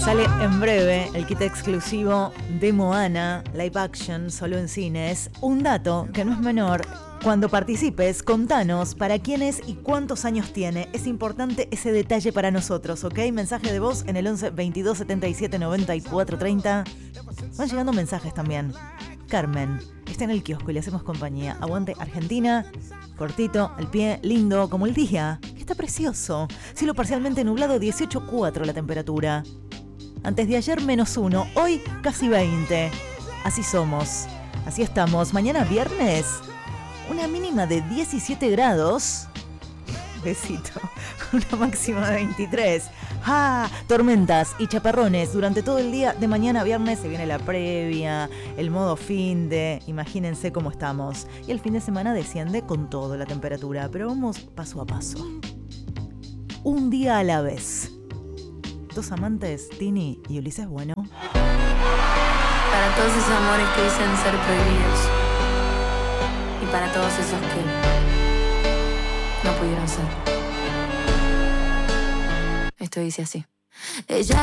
Sale en breve el kit exclusivo de Moana, live action, solo en cines. Un dato que no es menor. Cuando participes, contanos para quién es y cuántos años tiene. Es importante ese detalle para nosotros, ¿ok? Mensaje de voz en el 11 22 77 94 30. Van llegando mensajes también. Carmen está en el kiosco y le hacemos compañía. Aguante Argentina. Cortito, al pie, lindo, como el día. Está precioso. Cielo parcialmente nublado, 18,4 la temperatura. Antes de ayer, -1. Hoy, casi 20. Así somos. Así estamos. Mañana, viernes, una mínima de 17 grados. Besito. Una máxima de 23. ¡Ah! Tormentas y chaparrones durante todo el día. De mañana a viernes se viene la previa, el modo finde. Imagínense cómo estamos. Y el fin de semana desciende con todo la temperatura. Pero vamos paso a paso. Un día a la vez. Dos amantes, Tini y Ulises Bueno. Para todos esos amores que dicen ser prohibidos. Y para todos esos que no pudieron ser. Esto dice así. Ella